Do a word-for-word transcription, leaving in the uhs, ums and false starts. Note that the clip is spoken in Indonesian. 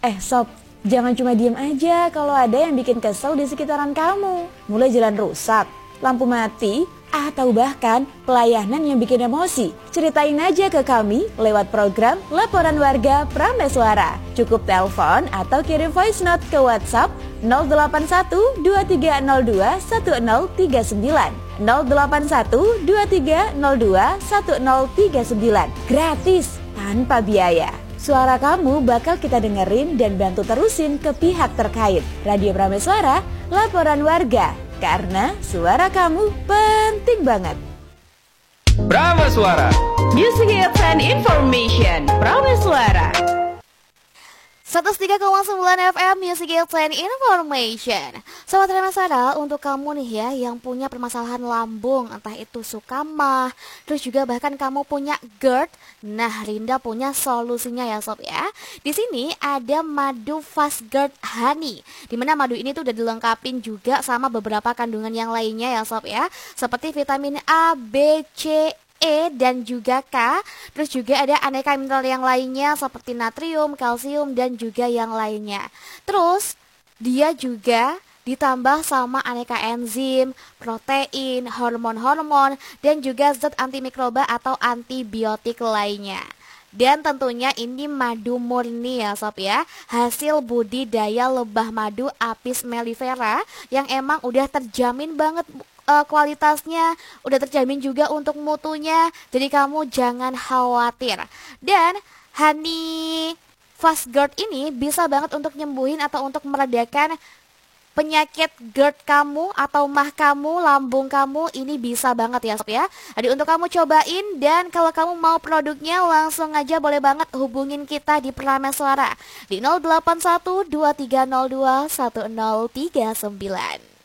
Eh sob, jangan cuma diem aja kalau ada yang bikin kesel di sekitaran kamu. Mulai jalan rusak, lampu mati, atau bahkan pelayanan yang bikin emosi. Ceritain aja ke kami lewat program Laporan Warga Prameswara. Cukup telepon atau kirim voice note ke WhatsApp nol delapan satu dua tiga nol dua satu nol tiga sembilan nol delapan satu dua tiga nol dua satu nol tiga sembilan. Gratis, tanpa biaya. Suara kamu bakal kita dengerin dan bantu terusin ke pihak terkait. Radio Prameswara, Laporan Warga. Karena suara kamu penting banget. Prameswara, Music Hits and Information. Prameswara seratus tiga koma sembilan F M Music Hits and Information. Sobat Prameswara, untuk kamu nih ya yang punya permasalahan lambung, entah itu suka mah, terus juga bahkan kamu punya GERD, nah Rinda punya solusinya ya sob ya. Di sini ada madu Fast GERD Honey, dimana madu ini tuh udah dilengkapin juga sama beberapa kandungan yang lainnya ya sob ya, seperti vitamin A, B, C, E dan juga K. Terus juga ada aneka mineral yang lainnya seperti natrium, kalsium dan juga yang lainnya. Terus dia juga ditambah sama aneka enzim, protein, hormon-hormon dan juga zat antimikroba atau antibiotik lainnya. Dan tentunya ini madu murni ya sob ya, hasil budidaya lebah madu Apis mellifera yang emang udah terjamin banget uh, kualitasnya, udah terjamin juga untuk mutunya. Jadi kamu jangan khawatir. Dan Honey Fast GERD ini bisa banget untuk nyembuhin atau untuk meredakan penyakit GERD kamu atau mah kamu, lambung kamu, ini bisa banget ya sob ya. Jadi untuk kamu cobain, dan kalau kamu mau produknya langsung aja boleh banget hubungin kita di Prameswara di nol delapan satu dua tiga nol dua satu nol tiga sembilan.